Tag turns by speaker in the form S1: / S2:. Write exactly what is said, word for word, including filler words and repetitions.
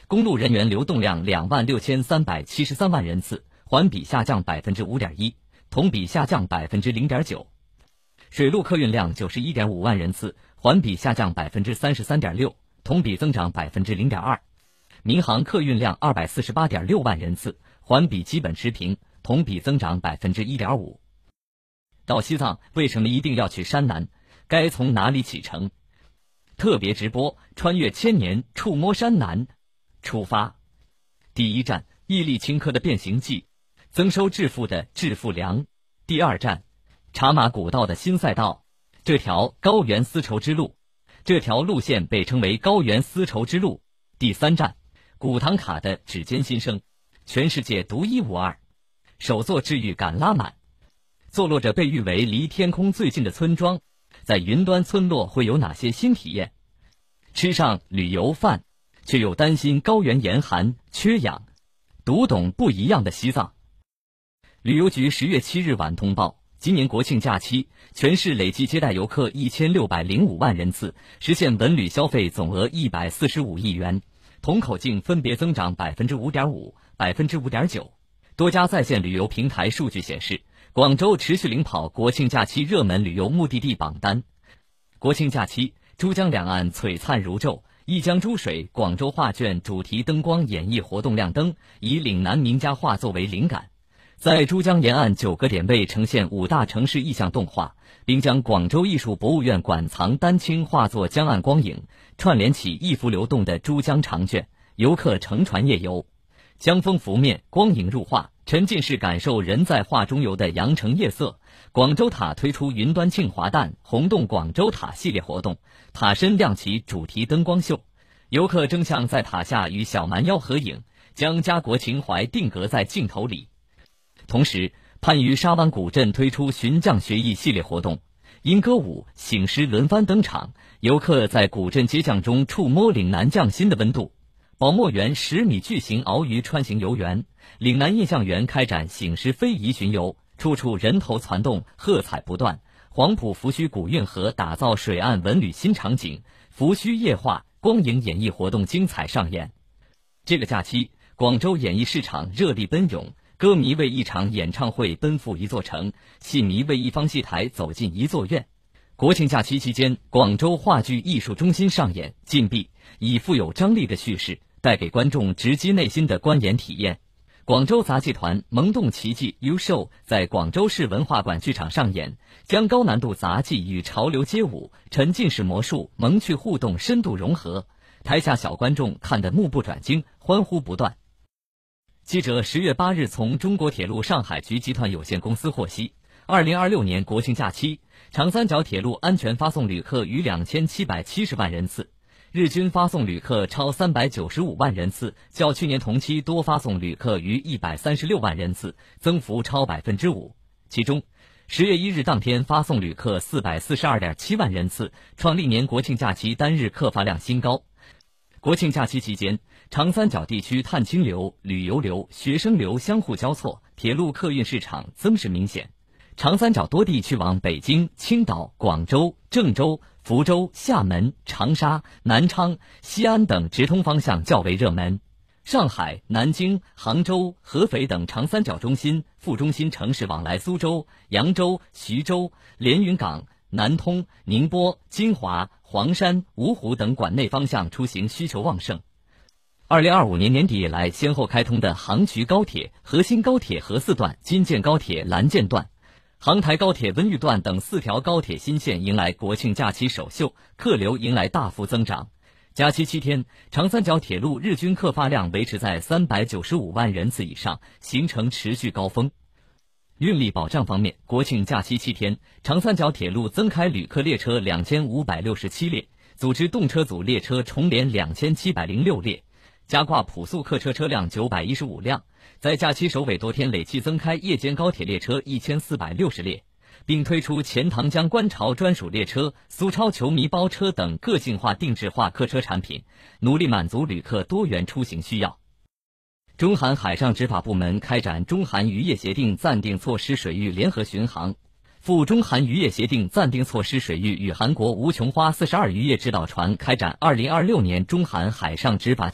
S1: 公路人员流动量两万六千三百七十三万人次，环比下降百分之五点一，同比下降百分之零点九。水路客运量九十一点五万人次，环比下降百分之三十三点六，同比增长百分之零点二。民航客运量二百四十八点六万人次，环比基本持平，同比增长百分之一点五。到西藏为什么一定要去山南？该从哪里启程？特别直播穿越千年，触摸山南。出发。第一站，毅力顷刻的变形记，增收致富的致富粮。第二站，茶马古道的新赛道，这条高原丝绸之路，这条路线被称为高原丝绸之路。第三站，古唐卡的指尖新生，全世界独一无二。首座治愈感拉满，坐落着被誉为离天空最近的村庄，在云端村落会有哪些新体验？吃上旅游饭，却又担心高原严寒缺氧，读懂不一样的西藏。旅游局十月七日晚通报，今年国庆假期，全市累计接待游客一千六百零五万人次，实现文旅消费总额一百四十五亿元，同口径分别增长百分之五点五、百分之五点九。多家在线旅游平台数据显示，广州持续领跑国庆假期热门旅游目的地榜单。国庆假期，珠江两岸璀璨如昼，一江珠水广州画卷主题灯光演绎活动亮灯，以岭南名家画作为灵感，在珠江沿岸九个点位呈现五大城市意象动画，并将广州艺术博物院馆藏丹青画作江岸光影串联起一幅流动的珠江长卷，游客乘船夜游，江风拂面，光影入画，沉浸式感受人在画中游的羊城夜色。广州塔推出云端庆华诞红洞广州塔系列活动，塔身亮起主题灯光秀，游客争相在塔下与小蛮腰合影，将家国情怀定格在镜头里。同时，番禺沙湾古镇推出寻匠学艺系列活动，因歌舞、醒狮轮番登场，游客在古镇街巷中触摸岭南匠心的温度。宝墨园十米巨型鳌鱼穿行游园，岭南印象园开展醒狮非遗巡游，处处人头攒动，喝彩不断。黄埔福盱古运河打造水岸文旅新场景，福盱夜话光影演艺活动精彩上演。这个假期，广州演艺市场热力奔涌，歌迷为一场演唱会奔赴一座城，戏迷为一方戏台走进一座院。国庆假期期间，广州话剧艺术中心上演禁闭，以富有张力的叙事带给观众直击内心的观演体验。广州杂技团萌动奇迹 U Show 在广州市文化馆剧场上演，将高难度杂技与潮流街舞、沉浸式魔术、萌趣互动深度融合，台下小观众看得目不转睛，欢呼不断。记者十月八日从中国铁路上海局集团有限公司获悉，二零二六年国庆假期，长三角铁路安全发送旅客逾两千七百七十万人次，日均发送旅客超三百九十五万人次，较去年同期多发送旅客逾一百三十六万人次，增幅超百分之五。其中，十月一日当天发送旅客四百四十二点七万人次，创历年国庆假期单日客发量新高。国庆假期期间，长三角地区探亲流、旅游流、学生流相互交错，铁路客运市场增势明显。长三角多地去往北京、青岛、广州、郑州、福州、厦门、长沙、南昌、西安等直通方向较为热门。上海、南京、杭州、合肥等长三角中心、副中心城市往来苏州、扬州、徐州、连云港、南通、宁波、金华、黄山、芜湖等管内方向出行需求旺盛。二零二五年年底以来，先后开通的杭衢高铁、河新高铁河四段、京建高铁蓝建段、杭台高铁温榆段等四条高铁新线迎来国庆假期首秀，客流迎来大幅增长。假期七天，长三角铁路日均客发量维持在三百九十五万人次以上，形成持续高峰。运力保障方面，国庆假期七天，长三角铁路增开旅客列车两千五百六十七列，组织动车组列车重联两千七百零六列，加挂普速客车车辆九百一十五辆，在假期首尾多天累计增开夜间高铁列车一千四百六十列，并推出钱塘江观潮专属列车、苏超球迷包车等个性化定制化客车产品，努力满足旅客多元出行需要。中韩海上执法部门开展中韩渔业协定暂定措施水域联合巡航，赴中韩渔业协定暂定措施水域与韩国无穷花四十二渔业指导船开展二零二六年中韩海上执法